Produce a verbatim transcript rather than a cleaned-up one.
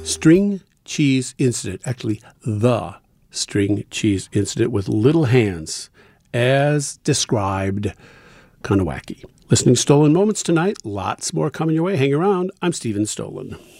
String cheese incident, actually the string cheese incident with little hands, as described. Kind of wacky. Listening to Stolen Moments tonight. Lots more coming your way. Hang around. I'm Stephen Stolen.